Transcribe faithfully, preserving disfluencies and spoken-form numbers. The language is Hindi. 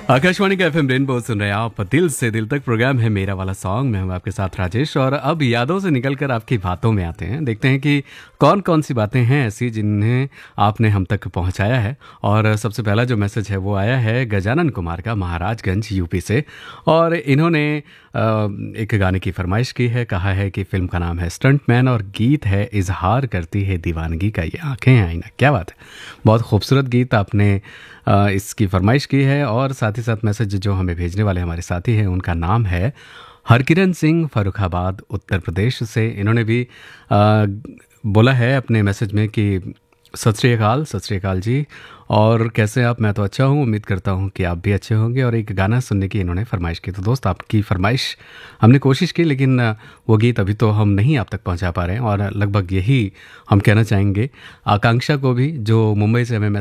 आकाशवाणी का एफएम रेनबो सुन रहे हैं आप। दिल से दिल तक प्रोग्राम है मेरा वाला सॉन्ग। मैं हूं आपके साथ राजेश और अब यादों से निकलकर आपकी बातों में आते हैं। देखते हैं कि कौन कौन सी बातें हैं ऐसी जिन्हें आपने हम तक पहुंचाया है। और सबसे पहला जो मैसेज है वो आया है गजानन कुमार का, महाराजगंज यूपी से। और इन्होंने अ, एक गाने की फरमाइश की है। कहा है कि फिल्म का नाम है स्टंटमैन और गीत है इजहार करती है दीवानगी का ये आंखें आईना। क्या बात है, बहुत खूबसूरत गीत आपने अ, इसकी फरमाइश की है। और साथ ही साथ मैसेज जो हमें भेजने वाले हमारे साथी हैं उनका नाम है हरकिरण सिंह, फर्रुखाबाद उत्तर प्रदेश से। इन्होंने भी अ, बोला है अपने मैसेज में कि सत श्री अकाल, सत श्री अकाल जी, और कैसे आप? मैं तो अच्छा हूँ, उम्मीद करता हूँ कि आप भी अच्छे होंगे। और एक गाना सुनने की इन्होंने फरमाइश की। तो दोस्त, आपकी फरमाइश हमने कोशिश की, लेकिन वो गीत अभी तो हम नहीं आप तक पहुँचा पा रहे हैं। और लगभग यही हम कहना चाहेंगे आकांक्षा को भी, जो मुंबई से हमें